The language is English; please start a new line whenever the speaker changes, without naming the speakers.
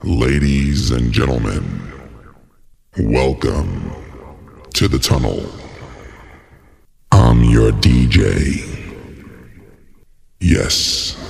Ladies and gentlemen, welcome to the tunnel. I'm your DJ. Yes,